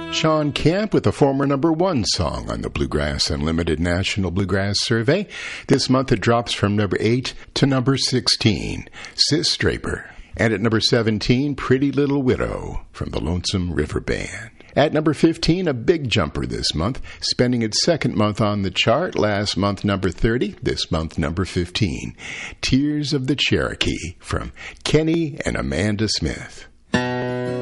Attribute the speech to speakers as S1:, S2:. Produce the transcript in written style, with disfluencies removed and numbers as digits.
S1: Sean Camp with a former number one song on the Bluegrass Unlimited National Bluegrass Survey. This month it drops from number 8 to number 16, Sis Draper. And at number 17, Pretty Little Widow from the Lonesome River Band. At number 15, a big jumper this month, spending its second month on the chart. Last month, number 30. This month, number 15. Tears of the Cherokee from Kenny and Amanda Smith.